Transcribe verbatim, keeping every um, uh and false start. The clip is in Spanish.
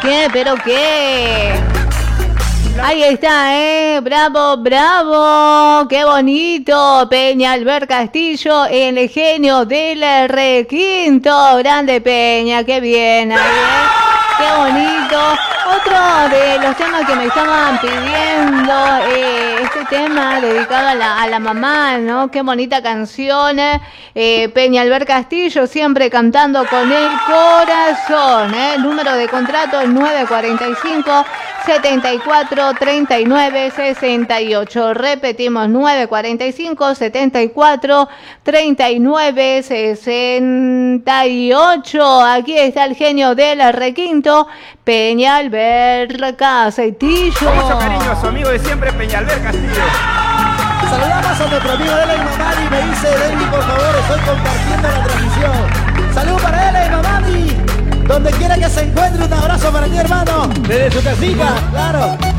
qué? ¿Pero qué? Ahí está, ¿eh? Bravo, bravo. Qué bonito. Peñalver Castillo, el genio del requinto. Grande Peña, qué bien. Ahí, ¿eh? Qué bonito. Otro de los temas que me estaban pidiendo, eh, este tema dedicado a la, a la mamá, ¿no? Qué bonita canción. Eh, Peñalver Castillo, siempre cantando con el corazón. ¿eh? Número de contrato nueve cuarenta y cinco, setenta y cuatro, treinta y nueve, sesenta y ocho. Repetimos, nueve cuarenta y cinco, setenta y cuatro, treinta y nueve, sesenta y ocho. Aquí está el genio del requinto, Peñalver Castillo. Con mucho cariño a su amigo de siempre, Peñalver Castillo. Saludamos a nuestro amigo Ela y Mamani. Me dice, David, por favor, estoy compartiendo la transmisión. Saludos para Ela y Mamani. Donde quiera que se encuentre, un abrazo para mi hermano. Desde su casita, claro.